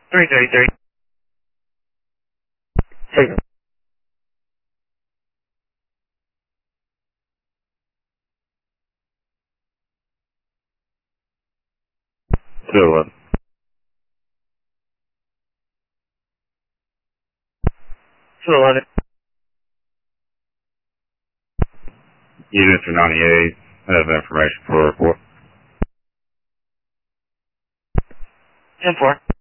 333. Signal. 211. 211. Unit 98. I have information for report. 10-4.